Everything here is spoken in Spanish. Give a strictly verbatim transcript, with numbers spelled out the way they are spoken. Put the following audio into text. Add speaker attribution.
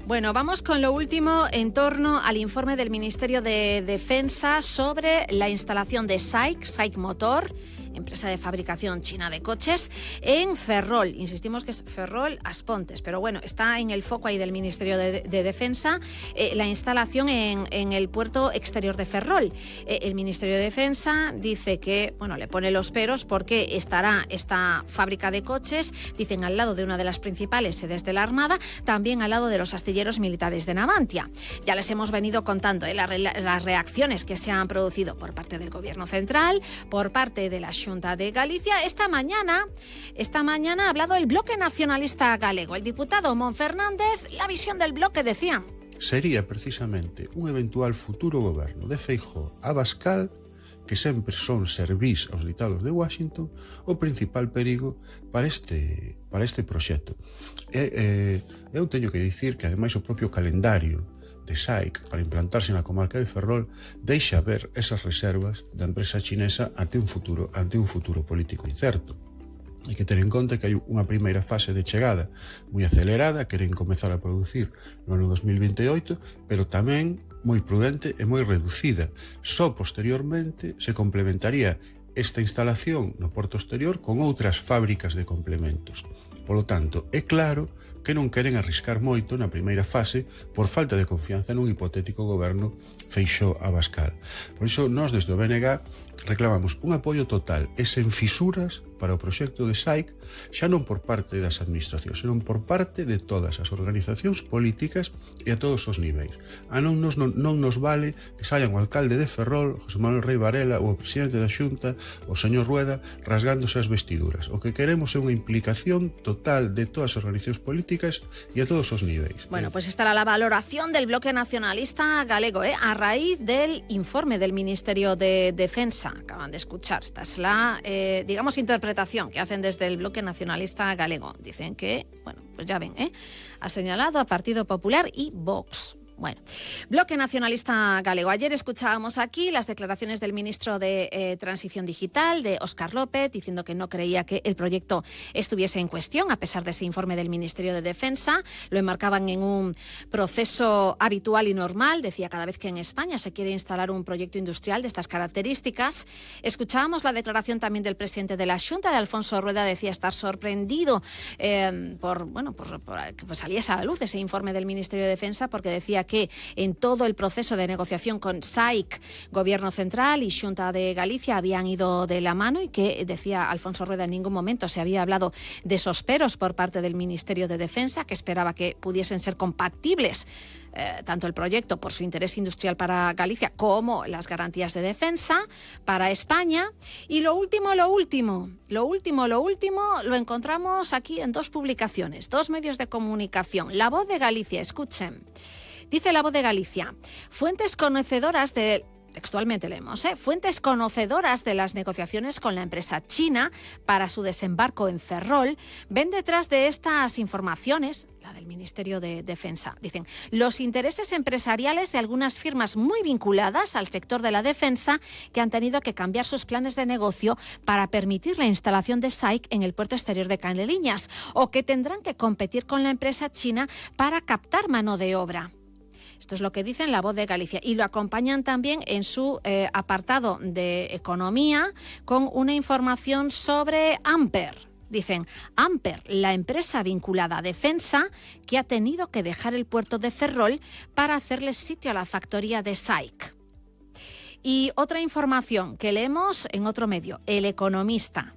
Speaker 1: Bueno, vamos con lo último en torno al informe del Ministerio de Defensa sobre la instalación de SAIC, SAIC Motor, empresa de fabricación china de coches, en Ferrol. Insistimos que es Ferrol Aspontes, pero bueno, está en el foco ahí del Ministerio de, de Defensa eh, la instalación en, en el puerto exterior de Ferrol. Eh, el Ministerio de Defensa dice que, bueno, le pone los peros porque estará esta fábrica de coches, dicen, al lado de una de las principales sedes de la Armada, también al lado de los astilleros militares de Navantia. Ya les hemos venido contando eh, las, las reacciones que se han producido por parte del Gobierno Central, por parte de la Xunta de Galicia. Esta mañana, esta mañana ha hablado el Bloque Nacionalista Galego. El diputado Mon Fernández, la visión del bloque decía:
Speaker 2: sería precisamente un eventual futuro goberno de Feijóo a Abascal, que sempre son servís aos ditados de Washington, o principal perigo para este, para este proxecto. E, eh, eu teño que dicir que, ademais, o propio calendario de SAIC para implantarse na comarca de Ferrol deixa ver esas reservas da empresa chinesa ante un futuro, ante un futuro político incerto. Hai que ter en conta que hai unha primeira fase de chegada moi acelerada, queren comezar a producir no ano dos mil vinte e oito, pero tamén moi prudente e moi reducida. Só posteriormente se complementaría esta instalación no porto exterior con outras fábricas de complementos. Polo tanto, é claro que non queren arriscar moito na primeira fase por falta de confianza nun hipotético goberno Feixóo-Abascal. Por iso, nós desde o B N G reclamamos un apoio total e sen fisuras para o proxecto de SAIC, xa non por parte das administracións, senón por parte de todas as organizacións políticas e a todos os niveis. A non nos, non, non nos vale que saian o alcalde de Ferrol, José Manuel Rei Varela, ou o presidente da Xunta, o señor Rueda, rasgándose as vestiduras. O que queremos é unha implicación total de todas as organizacións políticas e a todos os niveis.
Speaker 1: Bueno, pues estará la valoración del Bloque Nacionalista Galego, ¿eh? A raíz del informe del Ministerio de Defensa. Acaban de escuchar. Esta es la, eh, digamos, interpretación que hacen desde el Bloque Nacionalista Galego. Dicen que, bueno, pues ya ven, ¿eh? Ha señalado a Partido Popular y Vox. Bueno, Bloque Nacionalista Galego. Ayer escuchábamos aquí las declaraciones del ministro de eh, Transición Digital, de Óscar López, diciendo que no creía que el proyecto estuviese en cuestión, a pesar de ese informe del Ministerio de Defensa. Lo enmarcaban en un proceso habitual y normal. Decía, cada vez que en España se quiere instalar un proyecto industrial de estas características. Escuchábamos la declaración también del presidente de la Xunta, de Alfonso Rueda. Decía estar sorprendido eh, por, bueno, por, por que saliese a la luz ese informe del Ministerio de Defensa, porque decía que en todo el proceso de negociación con SAIC, Gobierno Central y Xunta de Galicia habían ido de la mano, y que, decía Alfonso Rueda, en ningún momento se había hablado de esos peros por parte del Ministerio de Defensa, que esperaba que pudiesen ser compatibles eh, tanto el proyecto por su interés industrial para Galicia como las garantías de defensa para España. Y lo último, lo último, lo último, lo último lo encontramos aquí en dos publicaciones, dos medios de comunicación. La Voz de Galicia, escuchen. Dice La Voz de Galicia: fuentes conocedoras de... Textualmente leemos, ¿eh? Fuentes conocedoras de las negociaciones con la empresa china para su desembarco en Ferrol ven detrás de estas informaciones, la del Ministerio de Defensa, dicen, los intereses empresariales de algunas firmas muy vinculadas al sector de la defensa que han tenido que cambiar sus planes de negocio para permitir la instalación de SAIC en el puerto exterior de Caneleñas, o que tendrán que competir con la empresa china para captar mano de obra. Esto es lo que dicen La Voz de Galicia, y lo acompañan también en su eh, apartado de economía con una información sobre Amper. Dicen, Amper, la empresa vinculada a defensa que ha tenido que dejar el puerto de Ferrol para hacerle sitio a la factoría de SAIC. Y otra información que leemos en otro medio, El Economista.